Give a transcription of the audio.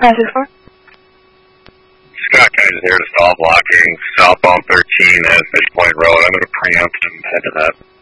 Passage 4. Scott Kaiser here to stall blocking southbound 13 at Fish Point Road. I'm going to preempt and head to that.